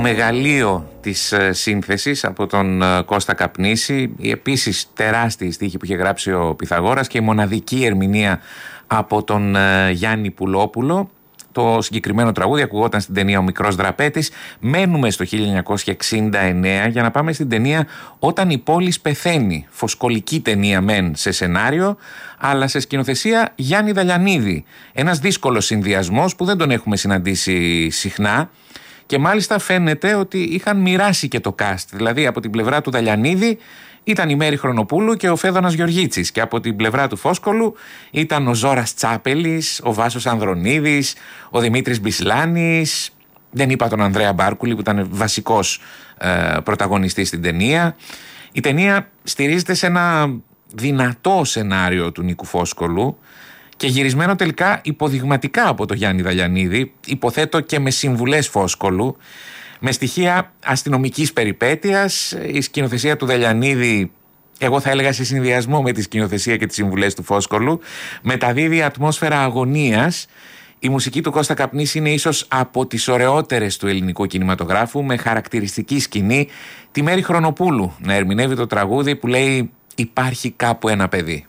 μεγαλείο της σύνθεσης από τον Κώστα Καπνίση, οι επίσης τεράστιοι στίχοι που είχε γράψει ο Πυθαγόρας και η μοναδική ερμηνεία από τον Γιάννη Πουλόπουλο. Το συγκεκριμένο τραγούδι ακουγόταν στην ταινία «Ο Μικρός Δραπέτης». Μένουμε στο 1969 για να πάμε στην ταινία «Όταν η πόλη πεθαίνει». Φωσκολική ταινία μεν σε σενάριο, αλλά σε σκηνοθεσία Γιάννη Δαλιανίδη. Ένας δύσκολος συνδυασμός που δεν τον έχουμε συναντήσει συχνά. Και μάλιστα φαίνεται ότι είχαν μοιράσει και το cast. Δηλαδή από την πλευρά του Δαλιανίδη ήταν η Μέρη Χρονοπούλου και ο Φέδωνας Γεωργίτσης. Και από την πλευρά του Φόσκολου ήταν ο Ζώρας Τσάπελης, ο Βάσος Ανδρονίδης, ο Δημήτρης Μπισλάνης. Δεν είπα τον Ανδρέα Μπάρκουλη που ήταν βασικός πρωταγωνιστής στην ταινία. Η ταινία στηρίζεται σε ένα δυνατό σενάριο του Νίκου Φόσκολου και γυρισμένο τελικά υποδειγματικά από τον Γιάννη Δαλιανίδη, υποθέτω και με συμβουλές Φόσκολου, με στοιχεία αστυνομικής περιπέτειας. Η σκηνοθεσία του Δαλιανίδη, εγώ θα έλεγα σε συνδυασμό με τη σκηνοθεσία και τις συμβουλές του Φόσκολου, μεταδίδει ατμόσφαιρα αγωνίας. Η μουσική του Κώστα Καπνίση είναι ίσως από τις ωραιότερες του ελληνικού κινηματογράφου, με χαρακτηριστική σκηνή τη Μέρη Χρονοπούλου να ερμηνεύει το τραγούδι που λέει «Υπάρχει κάπου ένα παιδί».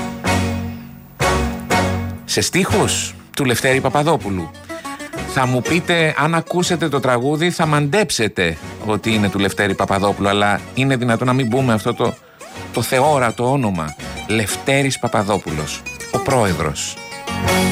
Σε στίχους του Λευτέρη Παπαδόπουλου. Θα μου πείτε, αν ακούσετε το τραγούδι θα μαντέψετε ότι είναι του Λευτέρη Παπαδόπουλου, αλλά είναι δυνατόν να μην πούμε αυτό το θεόρατο όνομα? Λευτέρης Παπαδόπουλος, ο πρόεδρος.